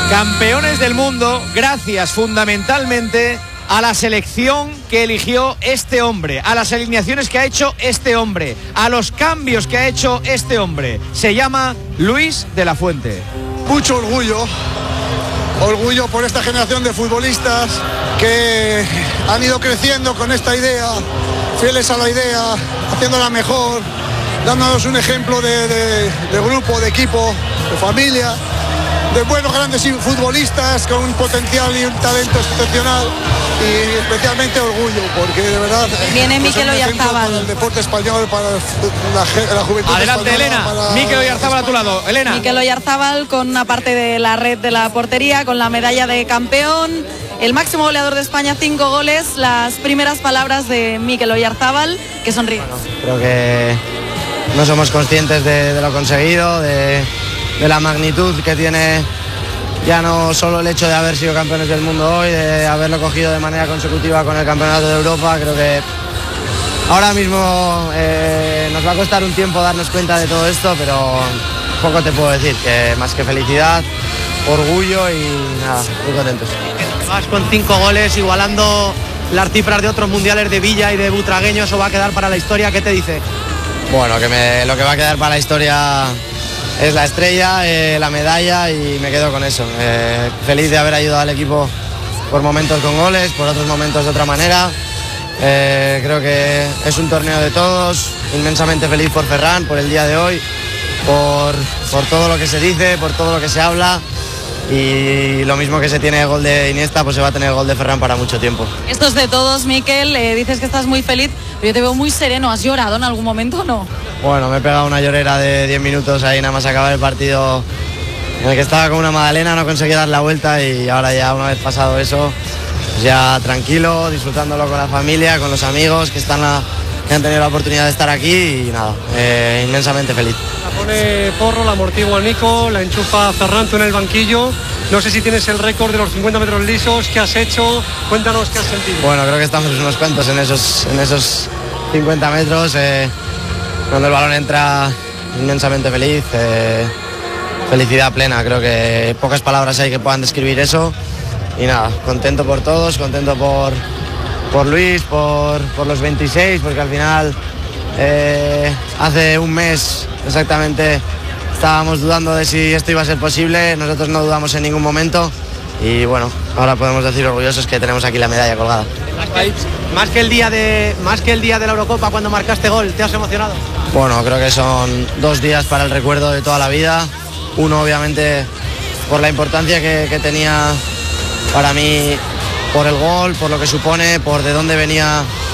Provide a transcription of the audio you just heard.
Campeones del mundo gracias fundamentalmente a la selección que eligió este hombre, a las alineaciones que ha hecho este hombre, a los cambios que ha hecho este hombre. Se llama Luis de la Fuente. Mucho orgullo por esta generación de futbolistas que han ido creciendo con esta idea, fieles a la idea, haciéndola mejor, dándonos un ejemplo de grupo, de equipo, de familia, de buenos grandes futbolistas con un potencial y un talento excepcional, y especialmente orgullo porque de verdad viene Mikel Oyarzábal para el deporte español, para la juventud. Adelante, española, Elena. Mikel Oyarzábal a tu lado. Elena. Mikel Oyarzábal con una parte de la red de la portería, con la medalla de campeón, el máximo goleador de España, 5 goles. Las primeras palabras de Mikel Oyarzábal, que sonríe. Bueno, creo que no somos conscientes de lo conseguido, de la magnitud que tiene ya no solo el hecho de haber sido campeones del mundo hoy, de haberlo cogido de manera consecutiva con el Campeonato de Europa. Creo que ahora mismo nos va a costar un tiempo darnos cuenta de todo esto, pero poco te puedo decir, que más que felicidad, orgullo y nada, muy contentos. Vas con 5 goles, igualando las cifras de otros mundiales de Villa y de Butragueño, eso va a quedar para la historia. ¿Qué te dice? Bueno, lo que va a quedar para la historia es la estrella, la medalla, y me quedo con eso. Feliz de haber ayudado al equipo por momentos con goles, por otros momentos de otra manera. Creo que es un torneo de todos, inmensamente feliz por Ferran, por el día de hoy, por todo lo que se dice, por todo lo que se habla. Y lo mismo que se tiene el gol de Iniesta, pues se va a tener el gol de Ferran para mucho tiempo. Esto es de todos, Mikel. Dices que estás muy feliz, pero yo te veo muy sereno. ¿Has llorado en algún momento o no? Bueno, me he pegado una llorera de 10 minutos ahí nada más acabar el partido, en el que estaba con una magdalena, no conseguí dar la vuelta, y ahora ya una vez pasado eso, pues ya tranquilo, disfrutándolo con la familia, con los amigos que han tenido la oportunidad de estar aquí, y nada, inmensamente feliz. La pone Porro, la amortigua Nico, la enchufa Ferran, tú en el banquillo. No sé si tienes el récord de los 50 metros lisos. ¿Qué has hecho? Cuéntanos qué has sentido. Bueno, creo que estamos unos cuantos en esos 50 metros. Cuando el balón entra, inmensamente feliz. Felicidad plena. Creo que pocas palabras hay que puedan describir eso. Y nada, contento por todos, contento por Luis, por los 26, porque al final hace un mes exactamente estábamos dudando de si esto iba a ser posible. Nosotros no dudamos en ningún momento, y bueno, ahora podemos decir orgullosos que tenemos aquí la medalla colgada. Más que el día de la Eurocopa, cuando marcaste gol, ¿te has emocionado? Bueno, creo que son 2 días para el recuerdo de toda la vida. Uno, obviamente, por la importancia que tenía para mí, por el gol, por lo que supone, por de dónde venía